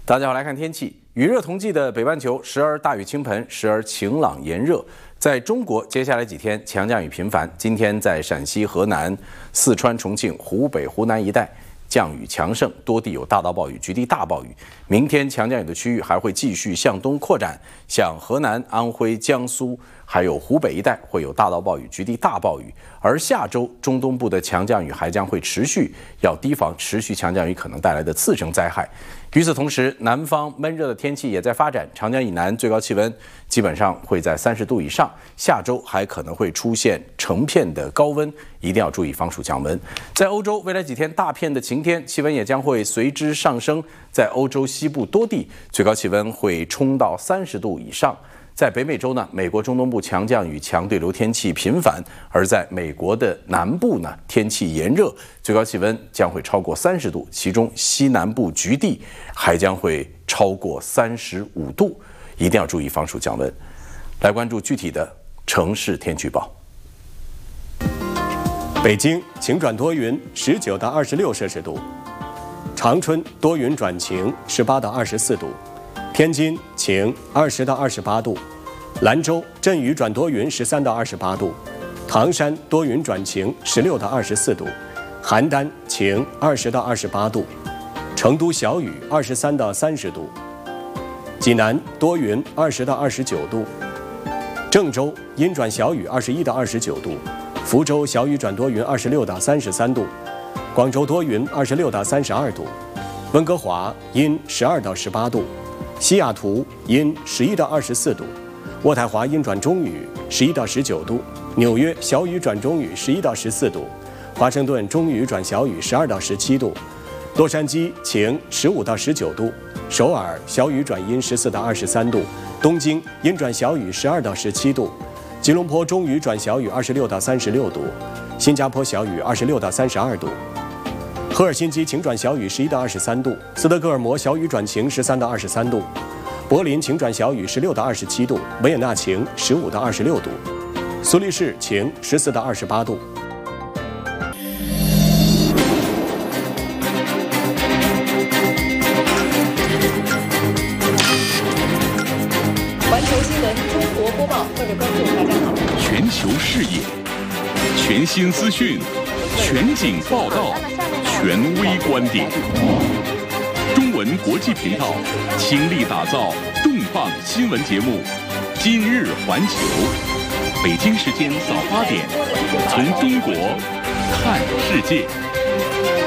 大家好，来看天气。与热同季的北半球，时而大雨倾盆，时而晴朗炎热。在中国，接下来几天强降雨频繁。今天在陕西、河南、四川、重庆、湖北、湖南一带降雨强盛，多地有大到暴雨，局地大暴雨。明天强降雨的区域还会继续向东扩展，像河南、安徽、江苏还有湖北一带会有大到暴雨，局地大暴雨。而下周中东部的强降雨还将会持续，要提防持续强降雨可能带来的次生灾害。与此同时，南方闷热的天气也在发展，长江以南最高气温基本上会在30度以上，下周还可能会出现成片的高温，一定要注意防暑降温。在欧洲，未来几天大片的晴天，气温也将会随之上升，在欧洲西部多地最高气温会冲到30度以上。在北美洲呢，美国中东部强降雨、强对流天气频繁，而在美国的南部呢，天气炎热，最高气温将会超过30度，其中西南部局地还将会超过35度，一定要注意防暑降温。来关注具体的城市天气预报。 北京晴转多云，19到26摄氏度；长春多云转晴，18到24度。天津晴，20到28度；兰州阵雨转多云，13到28度；唐山多云转晴，16到24度；邯郸晴，20到28度；成都小雨，23到30度；济南多云，20到29度；郑州阴转小雨，21到29度；福州小雨转多云，26到33度；广州多云，26到32度；温哥华阴12到18度。西雅图阴11到24度，渥太华阴转中雨11到19度，纽约小雨转中雨11到14度，华盛顿中雨转小雨12到17度，洛杉矶晴15到19度，首尔小雨转阴14到23度，东京阴转小雨12到17度，吉隆坡中雨转小雨26到36度，新加坡小雨26到32度。赫尔辛基晴转小雨11到23度，斯德哥尔摩小雨转晴13到23度，柏林晴转小雨16到27度，维也纳晴15到26度，苏黎世晴14到28度。 环球新闻中国播报，各位观众，大家好。 全球视野，全新资讯，全景报道。权威观点，中文国际频道倾力打造重磅新闻节目《今日环球》，北京时间早8点，从中国看世界。